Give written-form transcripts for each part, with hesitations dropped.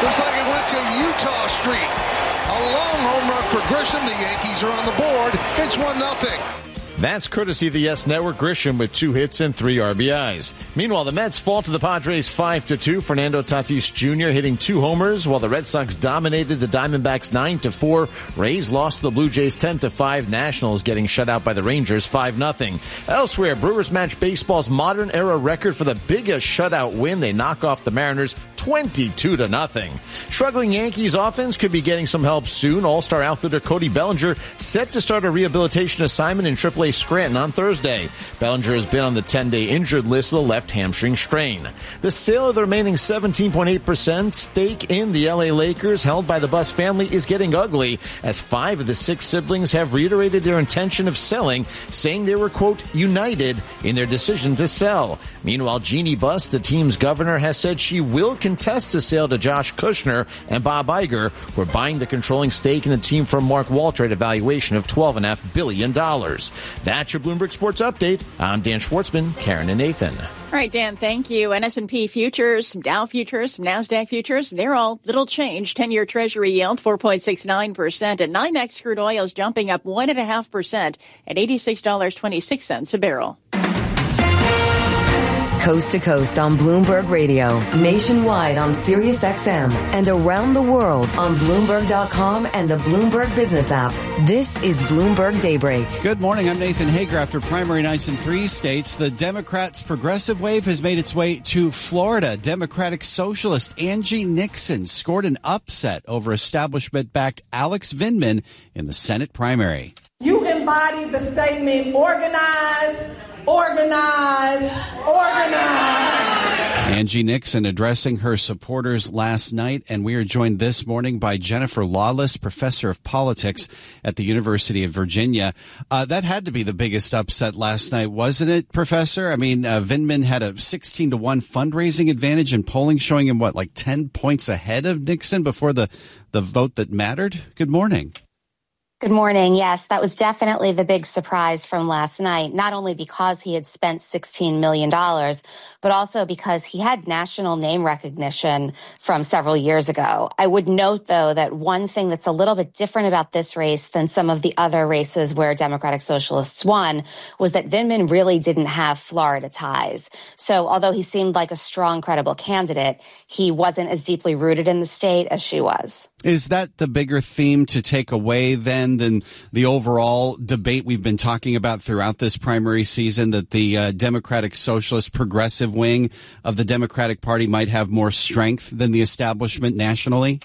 Looks like it went to Utah Street. A long home run for Grisham. The Yankees are on the board. It's 1-0. That's courtesy of the Yes Network. Grisham with 2 hits and 3 RBIs. Meanwhile, the Mets fall to the Padres 5-2. Fernando Tatis Jr. hitting 2 homers, while the Red Sox dominated the Diamondbacks 9-4. Rays lost to the Blue Jays 10-5. Nationals getting shut out by the Rangers 5-0. Elsewhere, Brewers match baseball's modern era record for the biggest shutout win. They knock off the Mariners 22-0. Struggling Yankees offense could be getting some help soon. All-star outfielder Cody Bellinger set to start a rehabilitation assignment in AAA Scranton on Thursday. Bellinger has been on the 10-day injured list with a left hamstring strain. The sale of the remaining 17.8% stake in the LA Lakers held by the Buss family is getting ugly, as 5 of the 6 siblings have reiterated their intention of selling, saying they were, quote, united in their decision to sell. Meanwhile, Jeannie Buss, the team's governor, has said she will contest the sale to Josh Kushner and Bob Iger, who are buying the controlling stake in the team from Mark Walter at a valuation of $12.5 billion. That's your Bloomberg Sports Update. I'm Dan Schwartzman, Karen and Nathan. All right, Dan, thank you. And S&P futures, some Dow futures, some NASDAQ futures, they're all little change. 10-year Treasury yield, 4.69%. And NYMEX crude oil is jumping up 1.5% at $86.26 a barrel. Coast to coast on Bloomberg Radio, nationwide on Sirius XM, and around the world on Bloomberg.com and the Bloomberg Business app. This is Bloomberg Daybreak. Good morning. I'm Nathan Hager. After primary nights in 3 states, the Democrats' progressive wave has made its way to Florida. Democratic socialist Angie Nixon scored an upset over establishment-backed Alex Vindman in the Senate primary. You embody the statement, organize, organize, organize. Angie Nixon addressing her supporters last night, and we are joined this morning by Jennifer Lawless, professor of politics at the University of Virginia. That had to be the biggest upset last night, wasn't it, Professor? I mean, Vindman had a 16-1 fundraising advantage in polling, showing him, what, like 10 points ahead of Nixon before the vote that mattered? Good morning. Good morning. Yes, that was definitely the big surprise from last night, not only because he had spent $16 million, but also because he had national name recognition from several years ago. I would note, though, that one thing that's a little bit different about this race than some of the other races where Democratic Socialists won was that Vindman really didn't have Florida ties. So although he seemed like a strong, credible candidate, he wasn't as deeply rooted in the state as she was. Is that the bigger theme to take away then than the overall debate we've been talking about throughout this primary season, that the Democratic Socialist progressive wing of the Democratic Party might have more strength than the establishment nationally?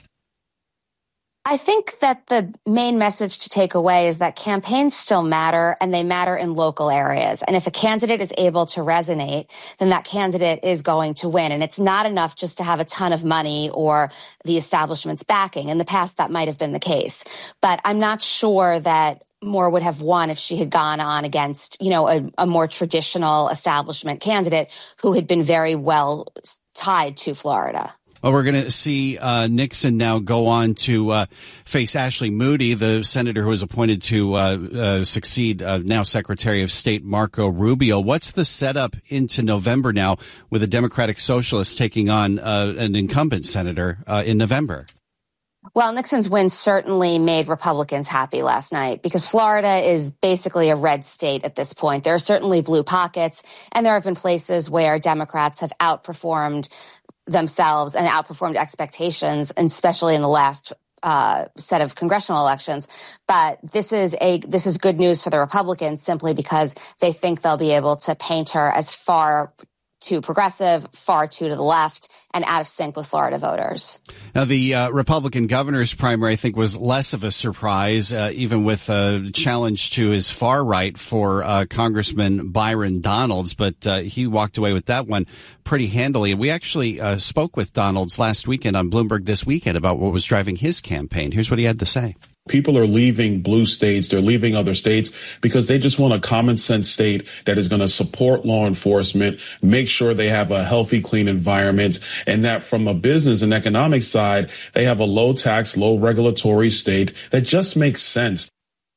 I think that the main message to take away is that campaigns still matter, and they matter in local areas. And if a candidate is able to resonate, then that candidate is going to win. And it's not enough just to have a ton of money or the establishment's backing. In the past, that might have been the case. But I'm not sure that Moore would have won if she had gone on against, a more traditional establishment candidate who had been very well tied to Florida. Well, we're going to see Nixon now go on to face Ashley Moody, the senator who was appointed to succeed now Secretary of State Marco Rubio. What's the setup into November now with the Democratic Socialists taking on an incumbent senator in November? Well, Nixon's win certainly made Republicans happy last night because Florida is basically a red state at this point. There are certainly blue pockets, and there have been places where Democrats have outperformed themselves and outperformed expectations, and especially in the last set of congressional elections. But this is good news for the Republicans simply because they think they'll be able to paint her as far too progressive, far too to the left, and out of sync with Florida voters. Now, the Republican governor's primary, I think, was less of a surprise, even with a challenge to his far right for Congressman Byron Donalds, but he walked away with that one pretty handily. We actually spoke with Donalds last weekend on Bloomberg This Weekend about what was driving his campaign. Here's what he had to say. People are leaving blue states. They're leaving other states because they just want a common sense state that is going to support law enforcement, make sure they have a healthy, clean environment, and that from a business and economic side, they have a low tax, low regulatory state that just makes sense.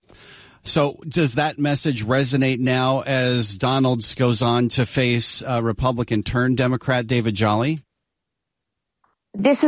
So does that message resonate now as Donalds goes on to face Republican turned Democrat David Jolly? This is